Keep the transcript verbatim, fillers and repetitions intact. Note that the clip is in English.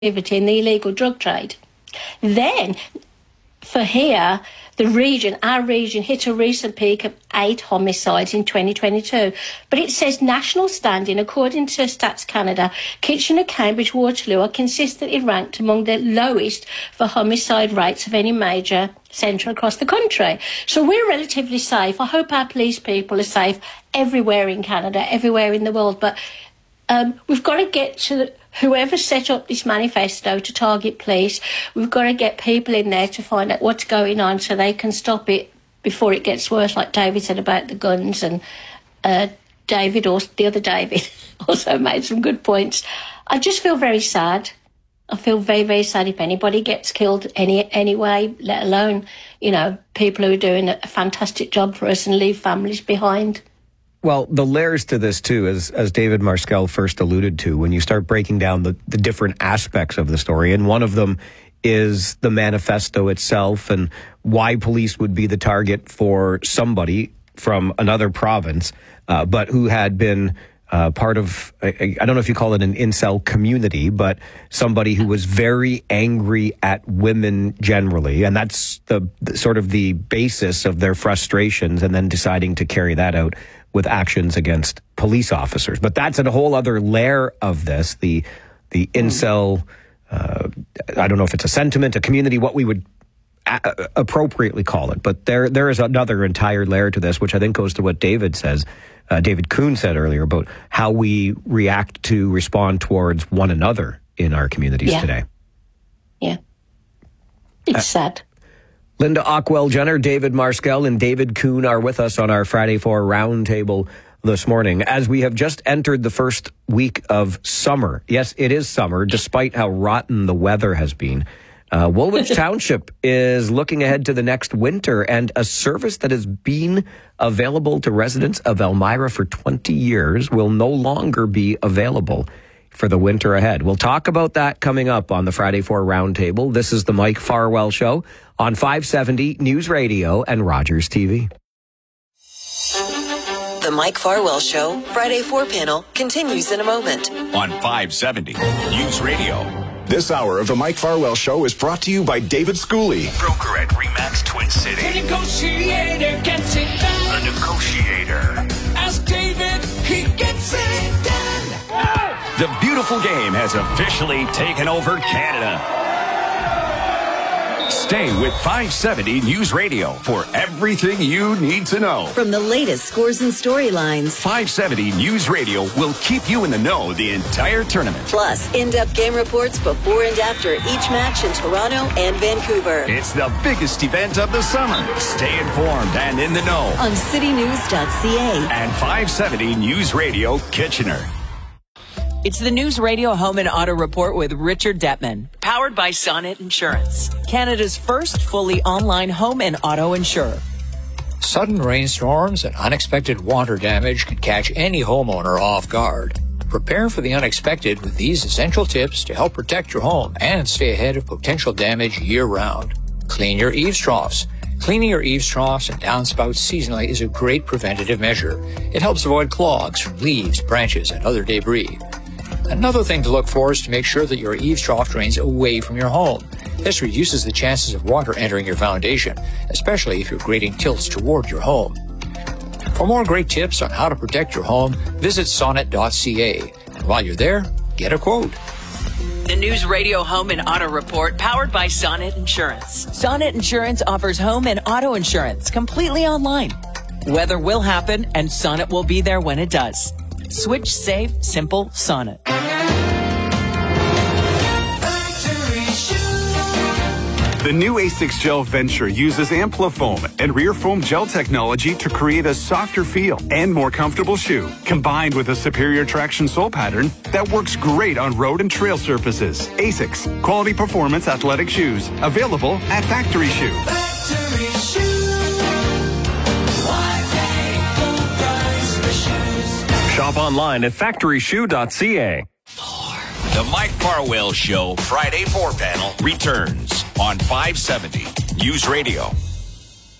activity in the illegal drug trade. Then, for here, the region, our region, hit a recent peak of eight homicides in twenty twenty-two. But it says national standing, according to Stats Canada, Kitchener, Cambridge, Waterloo are consistently ranked among the lowest for homicide rates of any major centre across the country. So we're relatively safe. I hope our police people are safe everywhere in Canada, everywhere in the world. But um, we've got to get to the, whoever set up this manifesto to target police, we've got to get people in there to find out what's going on so they can stop it before it gets worse, like David said about the guns. And uh, David, or the other David, also made some good points. I just feel very sad. I feel very, very sad if anybody gets killed any anyway, let alone, you know, people who are doing a fantastic job for us and leave families behind. Well, the layers to this, too, as as David Marskell first alluded to, when you start breaking down the, the different aspects of the story, and one of them is the manifesto itself and why police would be the target for somebody from another province, uh, but who had been uh, part of, I, I don't know if you call it an incel community, but somebody who was very angry at women generally. And that's the, the sort of the basis of their frustrations, and then deciding to carry that out with actions against police officers. But that's a whole other layer of this, the the incel, uh, I don't know if it's a sentiment, a community, what we would a- appropriately call it. But there there is another entire layer to this, which I think goes to what David says, uh, David Kuhn said earlier, about how we react to respond towards one another in our communities yeah. today. Yeah. It's uh, sad. Linda Ockwell-Jenner, David Marskell, and David Kuhn are with us on our Friday Four Roundtable this morning, as we have just entered the first week of summer. Yes, it is summer, despite how rotten the weather has been. Uh, Woolwich Township is looking ahead to the next winter, and a service that has been available to residents of Elmira for twenty years will no longer be available for the winter ahead. We'll talk about that coming up on the Friday Four Roundtable. This is the Mike Farwell Show on five seventy News Radio and Rogers T V. The Mike Farwell Show Friday Four panel continues in a moment on five seventy News Radio. This hour of the Mike Farwell Show is brought to you by David Schooley, broker at Remax Twin City. The negotiator gets it done. The negotiator. Ask David, he gets it done. The beautiful game has officially taken over Canada. Stay with five seventy News Radio for everything you need to know. From the latest scores and storylines, five seventy News Radio will keep you in the know the entire tournament. Plus, in-depth game reports before and after each match in Toronto and Vancouver. It's the biggest event of the summer. Stay informed and in the know on city news dot c a and five seventy News Radio Kitchener. It's the News Radio Home and Auto Report with Richard Detman, powered by Sonnet Insurance, Canada's first fully online home and auto insurer. Sudden rainstorms and unexpected water damage can catch any homeowner off guard. Prepare for the unexpected with these essential tips to help protect your home and stay ahead of potential damage year-round. Clean your eaves troughs. Cleaning your eaves troughs and downspouts seasonally is a great preventative measure. It helps avoid clogs from leaves, branches, and other debris. Another thing to look for is to make sure that your eaves trough drains away from your home. This reduces the chances of water entering your foundation, especially if your grading tilts toward your home. For more great tips on how to protect your home, visit sonnet dot c a. And while you're there, get a quote. The News Radio Home and Auto Report, powered by Sonnet Insurance. Sonnet Insurance offers home and auto insurance completely online. Weather will happen, and Sonnet will be there when it does. Switch, save, simple, Sonnet. The new A six Gel Venture uses Amplifoam and rear foam gel technology to create a softer feel and more comfortable shoe, combined with a superior traction sole pattern that works great on road and trail surfaces. ASICS, quality performance athletic shoes, available at Factory Shoe. Factory Shoe. Why pay full price for shoes? Shop online at factory shoe dot c a. The Mike Farwell Show Friday Four panel returns on five seventy News Radio.